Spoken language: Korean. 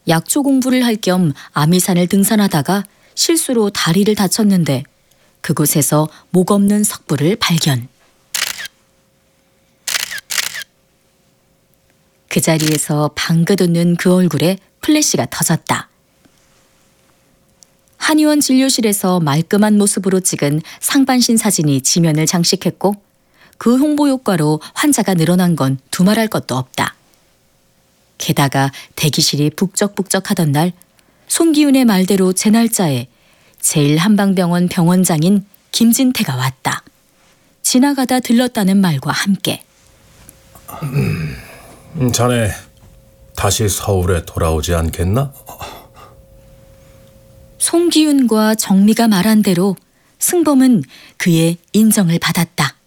약초 공부를 할 겸 아미산을 등산하다가 실수로 다리를 다쳤는데 그곳에서 목 없는 석부를 발견. 그 자리에서 방긋 웃는 그 얼굴에 플래시가 터졌다. 한의원 진료실에서 말끔한 모습으로 찍은 상반신 사진이 지면을 장식했고 그 홍보 효과로 환자가 늘어난 건 두말할 것도 없다. 게다가 대기실이 북적북적하던 날 손기훈의 말대로 제 날짜에 제1한방병원 병원장인 김진태가 왔다. 지나가다 들렀다는 말과 함께. 자네 다시 서울에 돌아오지 않겠나? 손기훈과 정미가 말한 대로 승범은 그의 인정을 받았다.